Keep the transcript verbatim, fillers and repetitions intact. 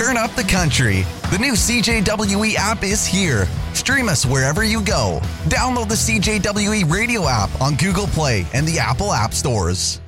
Turn up the country. The new C J W E app is here. Stream us wherever you go. Download the C J W E radio app on Google Play and the Apple App Stores.